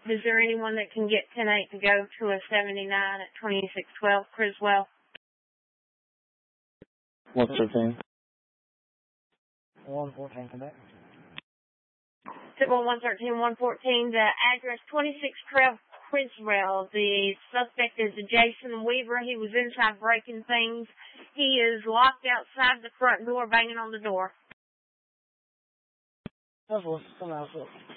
Is there anyone that can get 10-8 to go to a 79 at 2612 Criswell? What's her thing? 114, come back. 113-114, the address 2612 Criswell. The suspect is Jason Weaver. He was inside breaking things. He is locked outside the front door, banging on the door. That's what's come out.